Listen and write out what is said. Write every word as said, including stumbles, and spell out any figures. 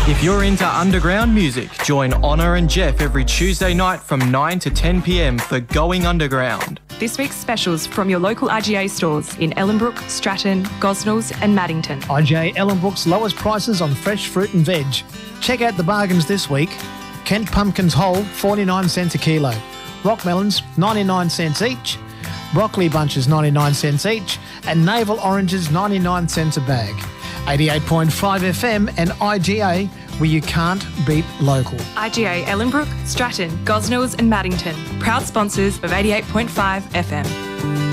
If you're into underground music, join Honor and Jeff every Tuesday night from nine to ten p m for Going Underground. This week's specials from your local I G A stores in Ellenbrook, Stratton, Gosnells and Maddington. I G A Ellenbrook's lowest prices on fresh fruit and veg. Check out the bargains this week. Kent pumpkins whole, forty-nine cents a kilo. Rock melons, ninety-nine cents each. Broccoli bunches, ninety-nine cents each. And navel oranges, ninety-nine cents a bag. eighty-eight point five F M and I G A, where you can't beat local. I G A Ellenbrook, Stratton, Gosnells and Maddington. Proud sponsors of eighty-eight point five F M.